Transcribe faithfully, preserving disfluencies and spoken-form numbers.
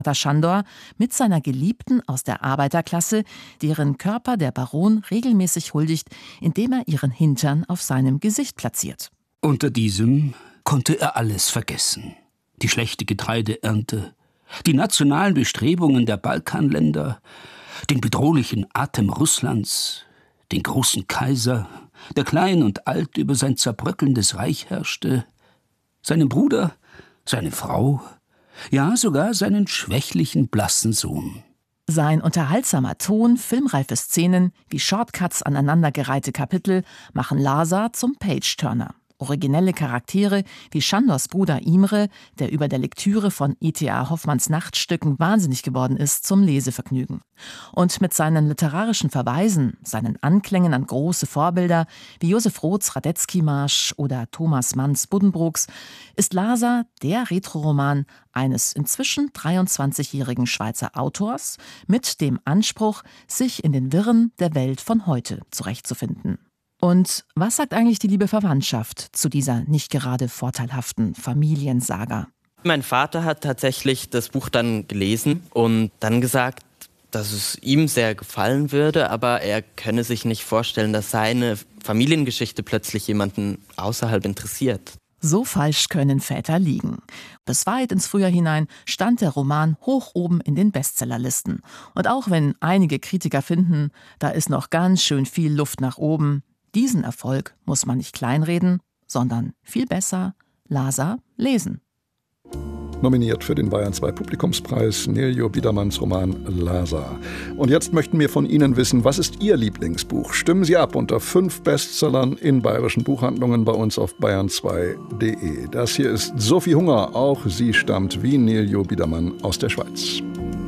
Schandor mit seiner Geliebten aus der Arbeiterklasse, deren Körper der Baron regelmäßig huldigt, indem er ihren Hintern auf seinem Gesicht platziert. Unter diesem konnte er alles vergessen. Die schlechte Getreideernte, die nationalen Bestrebungen der Balkanländer, den bedrohlichen Atem Russlands, den großen Kaiser, der klein und alt über sein zerbröckelndes Reich herrschte, seinen Bruder, seine Frau, ja sogar seinen schwächlichen, blassen Sohn. Sein unterhaltsamer Ton, filmreife Szenen wie Shortcuts aneinandergereihte Kapitel machen Lhasa zum Page-Turner. Originelle Charaktere wie Schandors Bruder Imre, der über der Lektüre von E T A Hoffmanns Nachtstücken wahnsinnig geworden ist, zum Lesevergnügen. Und mit seinen literarischen Verweisen, seinen Anklängen an große Vorbilder wie Josef Roths Radetzky-Marsch oder Thomas Manns Buddenbrooks ist Lhasa der Retroroman eines inzwischen dreiundzwanzigjährigen Schweizer Autors mit dem Anspruch, sich in den Wirren der Welt von heute zurechtzufinden. Und was sagt eigentlich die liebe Verwandtschaft zu dieser nicht gerade vorteilhaften Familiensaga? Mein Vater hat tatsächlich das Buch dann gelesen und dann gesagt, dass es ihm sehr gefallen würde, aber er könne sich nicht vorstellen, dass seine Familiengeschichte plötzlich jemanden außerhalb interessiert. So falsch können Väter liegen. Bis weit ins Frühjahr hinein stand der Roman hoch oben in den Bestsellerlisten. Und auch wenn einige Kritiker finden, da ist noch ganz schön viel Luft nach oben, diesen Erfolg muss man nicht kleinreden, sondern viel besser Lhasa lesen. Nominiert für den Bayern zwei Publikumspreis Niljo Biedermanns Roman Lhasa. Und jetzt möchten wir von Ihnen wissen, was ist Ihr Lieblingsbuch? Stimmen Sie ab unter fünf Bestsellern in bayerischen Buchhandlungen bei uns auf bayern zwei punkt de. Das hier ist Sophie Hunger, auch sie stammt wie Niljo Biedermann aus der Schweiz.